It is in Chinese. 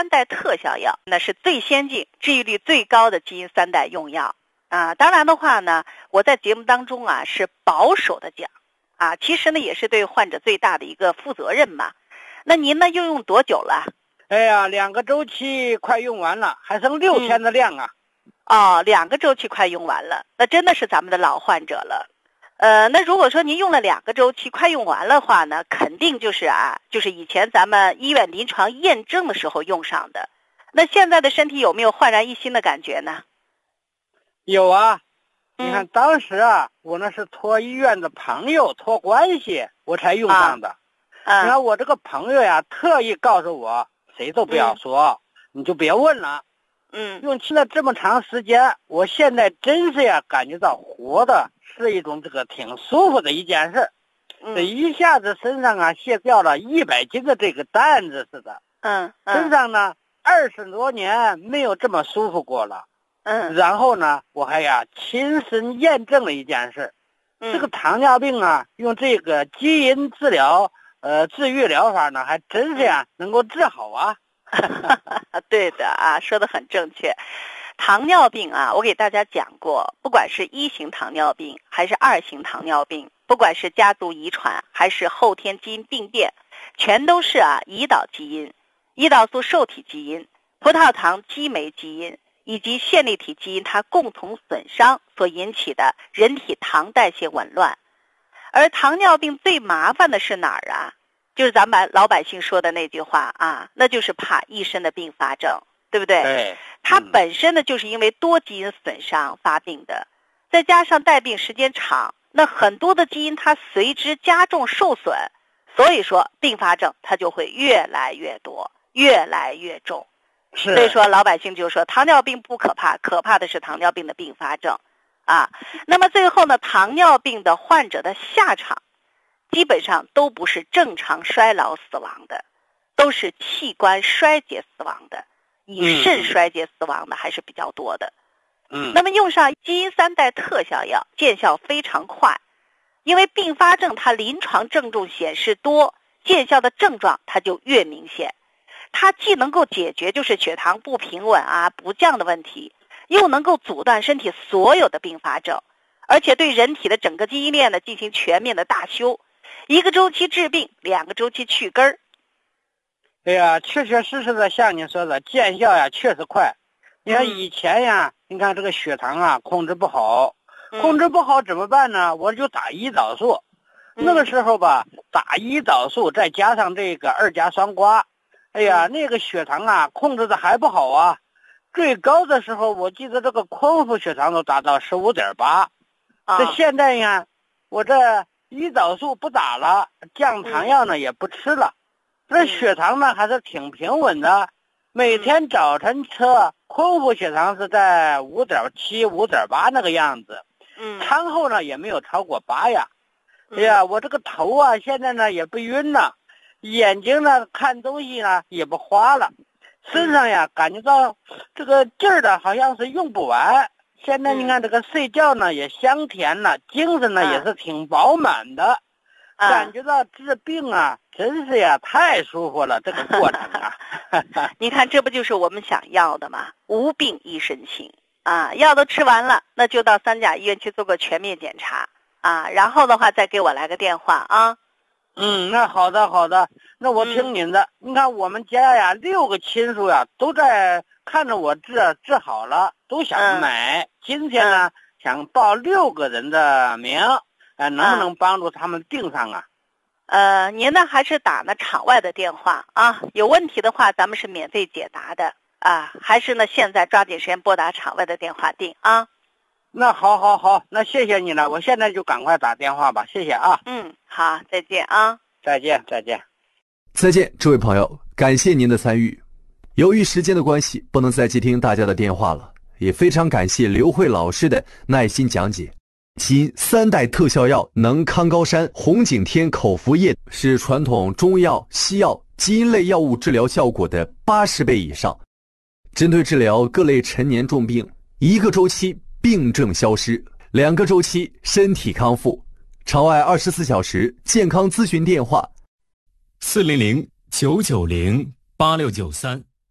3代特效药，那是最先进、治愈率最高的基因3代用药啊。当然的话呢，我在节目当中啊是保守的讲啊，其实呢也是对患者最大的一个负责任嘛。那您呢又用多久了？ 哎呀，2个周期快用完了，还剩6天的量啊。 2个周期快用完了，那真的是咱们的老患者了。那如果说您用了2个周期快用完了的话呢，肯定就是以前咱们医院临床验证的时候用上的。那现在的身体有没有焕然一新的感觉呢？ 有啊，你看当时啊，我那是托医院的朋友托关系我才用上的。你看我这个朋友呀，特意告诉我，谁都不要说，你就别问了。用期了这么长时间，我现在真是呀感觉到活的是一种这个挺舒服的一件事。这一下子身上啊卸掉了100斤的这个担子似的。身上呢20多年没有这么舒服过了。然后呢，我还亲身验证了一件事。这个糖尿病啊，用这个基因治疗治愈疗法呢，还真是能够治好啊。 对的啊，说得很正确。糖尿病啊，我给大家讲过，不管是1型糖尿病还是2型糖尿病，不管是家族遗传还是后天基因病变，全都是胰岛基因、胰岛素受体基因、葡萄糖激酶基因以及线粒体基因它共同损伤所引起的人体糖代谢紊乱。而糖尿病最麻烦的是哪儿啊？就是咱们老百姓说的那句话啊，那就是怕一身的并发症，对不对？ 对。 它本身呢就是因为多基因损伤发病的，再加上带病时间长，那很多的基因它随之加重受损，所以说并发症它就会越来越多，越来越重。所以说老百姓就说糖尿病不可怕，可怕的是糖尿病的并发症啊。那么最后呢，糖尿病的患者的下场基本上都不是正常衰老死亡的，都是器官衰竭死亡的，以肾衰竭死亡的还是比较多的。那么用上基因3代特效药见效非常快，因为并发症它临床症状显示多，见效的症状它就越明显。它既能够解决就是血糖不平稳不降的问题，又能够阻断身体所有的并发症，而且对人体的整个基因链呢进行全面的大修，1个周期治病，2个周期去根儿。 哎呀，确确实实的像你说的，见效确实快。你看以前你看这个血糖控制不好，控制不好怎么办呢？我就打胰岛素。那个时候吧，打胰岛素再加上这个2价双胍，哎呀，那个血糖控制的还不好啊。最高的时候，我记得这个空腹血糖都达到15.8。这现在我这胰岛素不打了，降糖药呢也不吃了，这血糖呢还是挺平稳的。每天早晨测空腹血糖是在5.7、5.8那个样子。餐后呢也没有超过8呀。哎呀，我这个头现在呢也不晕了，眼睛呢看东西呢也不花了，身上感觉到这个劲儿的好像是用不完。现在你看这个睡觉呢也香甜了，精神呢也是挺饱满的，感觉到治病真是太舒服了，这个过程你看这不就是我们想要的吗？无病一身轻药都吃完了，那就到3甲医院去做个全面检查然后的话再给我来个电话那好的好的，那我听您的。你看我们家6个亲属都在看着我治好了，都想买。今天呢想报6个人的名，能不能帮助他们订上您呢还是打场外的电话有问题的话咱们是免费解答的还是呢现在抓紧时间拨打场外的电话订那好，那谢谢你了，我现在就赶快打电话吧，谢谢好，再见再见。 再见，这位朋友，感谢您的参与。由于时间的关系，不能再接听大家的电话了，也非常感谢刘慧老师的耐心讲解。基因3代特效药能康高山、红景天口服液是传统中药、西药、基因类药物治疗效果的80倍以上，针对治疗各类陈年重病，1个周期病症消失，2个周期身体康复。场外24小时健康咨询电话：400-990-8693。